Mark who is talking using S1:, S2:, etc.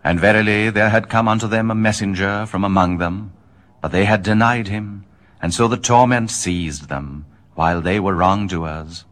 S1: And verily there had come unto them a messenger from among them, but they had denied him, and so the torment seized them, while they were wrongdoers.